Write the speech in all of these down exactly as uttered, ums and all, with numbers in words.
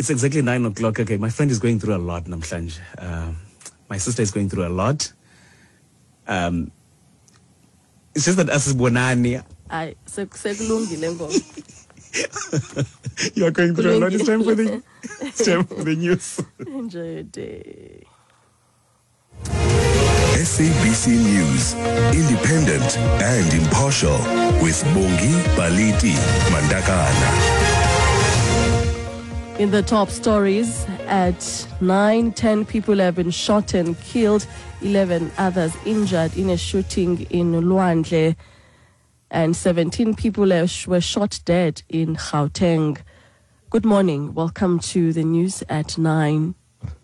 It's exactly nine o'clock. Okay, my friend is going through a lot, Namhlanje. Uh, my sister is going through a lot. Um, it's just that as Bonani. I sekulungile ngoba. You are going through a lot. It's time for the, it's time for the news. Enjoy your day. S A B C News, independent and impartial, with Bongi Baliti Mandakana. In the top stories, at nine, ten people have been shot and killed, eleven others injured in a shooting in Luandle, and seventeen people were shot dead in Gauteng. Good morning. Welcome to the news at nine.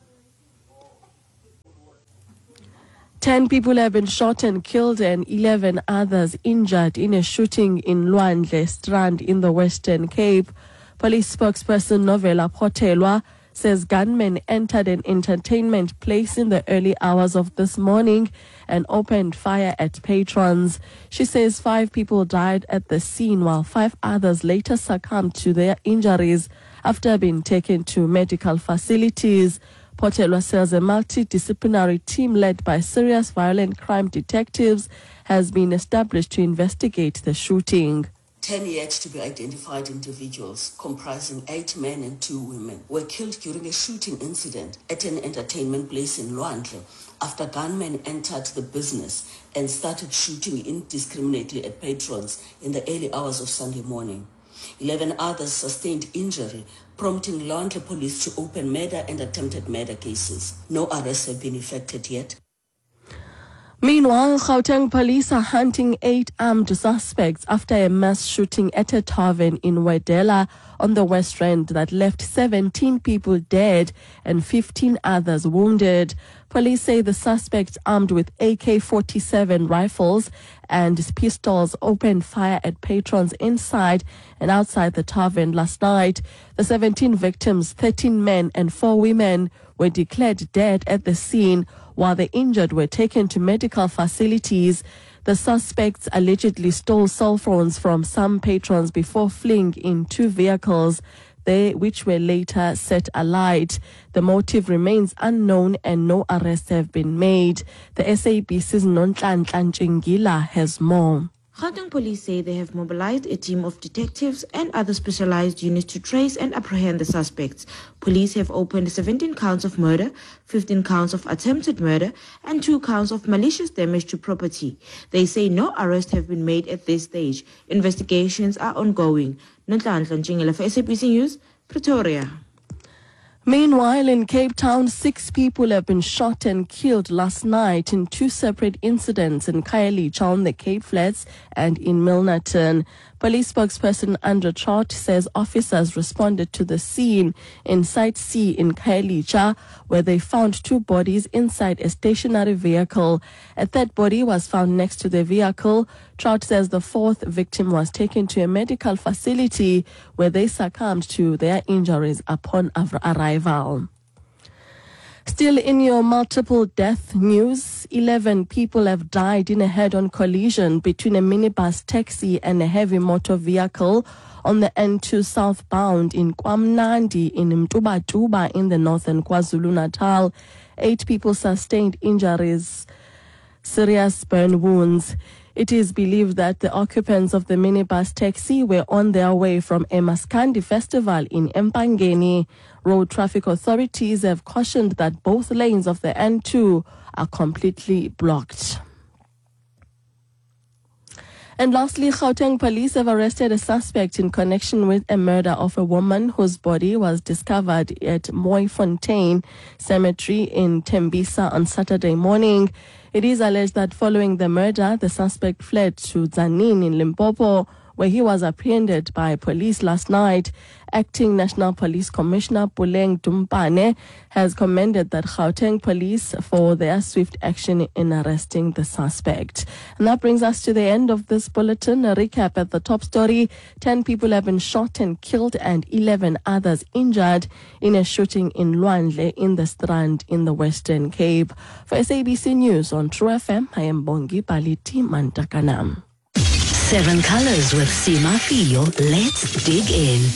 Ten people have been shot and killed and eleven others injured in a shooting in Luandle Strand in the Western Cape. Police spokesperson Novela Potelwa says gunmen entered an entertainment place in the early hours of this morning and opened fire at patrons. She says five people died at the scene while five others later succumbed to their injuries after being taken to medical facilities. Potelwa says a multidisciplinary team led by serious violent crime detectives has been established to investigate the shooting. Ten yet to be identified individuals, comprising eight men and two women, were killed during a shooting incident at an entertainment place in Luandle after gunmen entered the business and started shooting indiscriminately at patrons in the early hours of Sunday morning. Eleven others sustained injury, prompting Luandle police to open murder and attempted murder cases. No arrests have been effected yet. Meanwhile, Gauteng police are hunting eight armed suspects after a mass shooting at a tavern in Wedela on the West Rand that left seventeen people dead and fifteen others wounded. Police say the suspects, armed with A K forty-seven rifles and pistols, opened fire at patrons inside and outside the tavern last night. The seventeen victims, thirteen men and four women, were declared dead at the scene, while the injured were taken to medical facilities. The suspects allegedly stole cell phones from some patrons before fleeing in two vehicles, they, which were later set alight. The motive remains unknown and no arrests have been made. The S A B C's Nonhlanhla Ntshingila has more. Gauteng police say they have mobilized a team of detectives and other specialized units to trace and apprehend the suspects. Police have opened seventeen counts of murder, fifteen counts of attempted murder, and two counts of malicious damage to property. They say no arrests have been made at this stage. Investigations are ongoing. Nonhlanhla Ntshingila for S A B C News, Pretoria. Meanwhile, in Cape Town, six people have been shot and killed last night in two separate incidents in Khayelitsha on the Cape Flats and in Milnerton. Police spokesperson Andrew Trout says officers responded to the scene in Site C in Khayelitsha, where they found two bodies inside a stationary vehicle. A third body was found next to the vehicle. Trout says the fourth victim was taken to a medical facility where they succumbed to their injuries upon arrival. Still in your multiple death news, eleven people have died in a head-on collision between a minibus taxi and a heavy motor vehicle on the N two southbound in KwaMnandi in Mtubatuba in the northern KwaZulu-Natal. Eight people sustained injuries, serious burn wounds. It is believed that the occupants of the minibus taxi were on their way from a Maskandi festival in Empangeni. Road traffic authorities have cautioned that both lanes of the N two are completely blocked. And lastly, Gauteng police have arrested a suspect in connection with a murder of a woman whose body was discovered at Mooifontein Cemetery in Tembisa on Saturday morning. It is alleged that following the murder, the suspect fled to Tzaneen in Limpopo, where he was apprehended by police last night. Acting National Police Commissioner Puleng Dumpane has commended that Gauteng police for their swift action in arresting the suspect. And that brings us to the end of this bulletin. A recap at the top story: ten people have been shot and killed and eleven others injured in a shooting in Luandle in the Strand in the Western Cape. For S A B C News on True F M, I am Bongi Baliti Mantakanam. Seven Colors with Sima Fio. Let's dig in.